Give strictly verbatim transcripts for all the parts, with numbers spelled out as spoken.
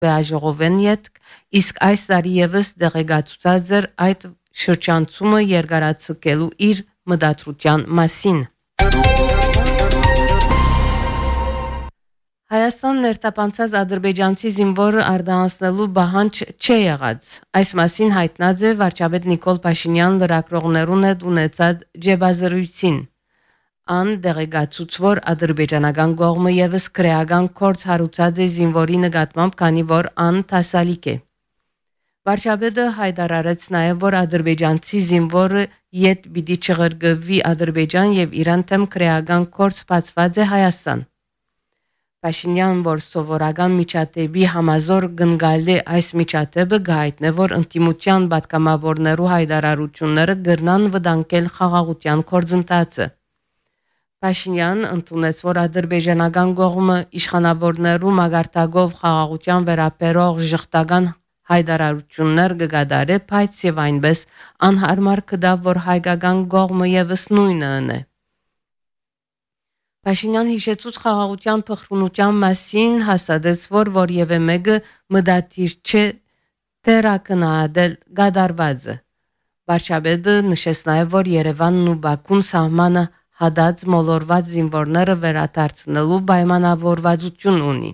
Բեաժողովեն յետք, իսկ այս տարի եւս դեղեկացուցած էր այդ շրջանցումը երկարացկելու իր մտադրության մասին։ Հայաստան ներտապանցած ադրբեջանցի զինվորը արտահանձնելու բանջ չի եղած։ Այս մասին հայտնած է վարչապետ Նիկոլ Փաշինյան լրագրողներուն հետ ունեցած ջեբազրույցին։ Ան դեղեկացուց, որ ադրբեջանական կողմը եւս քրեական կորց հարուցած է զինվորի նկատմամբ, քանի որ ան տասալիկ է։ Վարչապետը հայտարարեց նաեւ, որ ադրբեջանցի զինվորը յետ պիտի չղրգվի Ադրբեջան եւ իրան թեմ քրեական կորց բացված է Հայաստան։ Փաշինյան, որ սովորական միջադեպի համազոր գնգալի այս միջադեպը գայտնե, որ ինտիմության պատգամավորներու հայտարարությունները գրնան վտանգել խաղաղության գործընթացը։ Փաշինյան ընդունեց, որ ադրբեջանական կողմը իշխանավորներու մագարտակով խաղաղության վերաբերող ժխտական հայտարարություններ կգադարե, բայց եւ այնպես անհարմար կդավ, որ հայկական կողմը եւս նույնը ընե։ Փաշինյան հիշեցուց խաղաղության փխրունության մասին, հաստատեց, որ որևէ մեկը մտադիր չէ թերակնահատել գադարվածը։ Վարչապետը նշեց նաև, որ Երևանն ու Բաքուն սահմանը հադած մոլորված զինվորները վերադարձնելու պայմանավորվածություն ունի։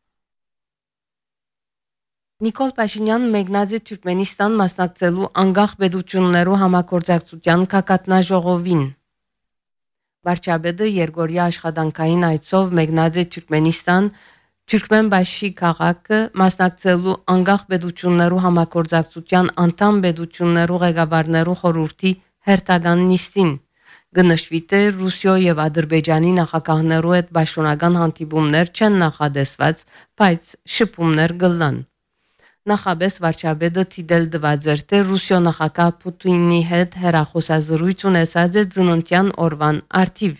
Նիկոլ Փաշինյան մեկնած է Թուրքմենստան մասնակցելու անկախ պետություններու համագործակցության կակատնաժողովին։ Վարչապետը երկօրյա աշխատանքային այցով մեկնած է Թուրքմենստան, Թուրքմենբաշի քաղաքը մասնակցելու անկախ պետություններու համագործակցության անդամ պետություններու ղեկավարներու խորհրդի հերթական նիստին։ Գնշվի թե Ռուսիո եւ Ադրբեջանի նախագահներու հետ պաշտոնական հանդիպումներ չեն նախադեсված, բայց շփումներ կլան։ Նախաբես վարչապետը թիդել դված էր, թե Ռուսիո նախագահ Պուտինի հետ հեռախոսազրույց ունեցած է ծննդյան օրվան արդիվ։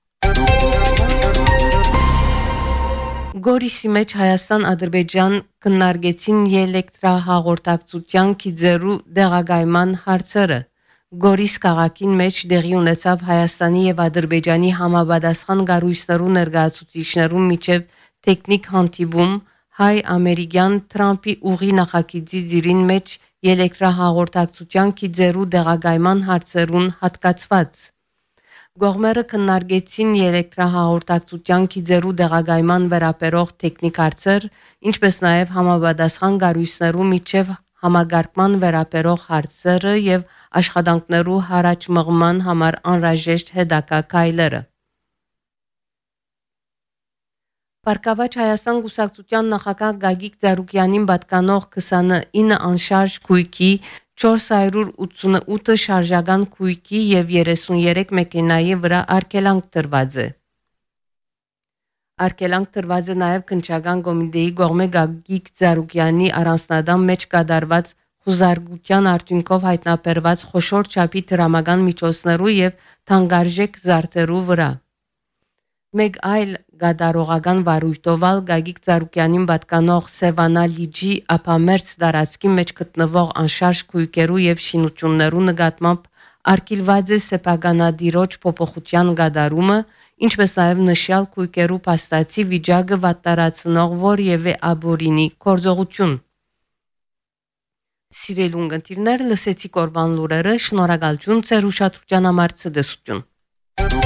Գորիսի մեջ Հայաստան-Ադրբեջան քննարկեցին էլեկտրահաղորդակցության քիզերու դեղագայման հարցերը։ Գորիս քաղաքին մեջ դեղի ունեցավ Հայաստանի եւ Ադրբեջանի համապատասխան կառույցներու ներկայացուցիչներու միջև տեխնիկ հանդիպում հայ-ամերիկյան Թրամփի ուղի նախագծի ծիրին մեջ էլեկտրահաղորդակցության քիզերու դեղագայման հարցերուն հատկացված։ Գողմերը քննարկեցին էլեկտրահաղորդակցության քիզերու դեղագայման վերաբերող տեխնիկ հարցեր, ինչպես նաև համապատասխան կառույցներու միջև համագարկման վերաբերող հարցերը եւ աշխատանքներու հարաճ մղման համար անհրաժեշտ հետագա քայլերը։ Պարկավաճ Հայաստան Կուսակցության նախագահ Գագիկ Ծառուկյանին պատկանող քսանինը անշարժ քույքի, չորս հարյուր ութսունութ շարժական քույքի եւ երեսունյերեք մեքենայի վրա արգելանք տրված է։ Արգելանք տրված է նաեւ քննչական կոմիտեի կողմէ Գագիկ Ծառուկյանի առանձնադամ մեջ կատարված խուզարկության արդյունքով հայտնաբերված խոշոր չափի դրամական միջոցներու եւ թանկարժեք զարդերու վրա։ Մեկ այլ գադարողական վարույթովալ Գագիկ Ծառուկյանին պատկանող Սևանա լիջի ափամերձ տարածքի մեջ գտնվող անշարժ քույքերու եւ շինություններու նկատմամբ արգելված է սեփականադիրոջ փոփոխության գադարումը, ինչպես նաեւ նշյալ քույքերու փաստացի վիճակը վատտարացնող որևէ աբորինի գործողություն։ Սիրելի ունկնդիրներ, լսեցիք օրվան լուրերը, շնորհակալություն ձեր ուշադրության համար ցդեսություն։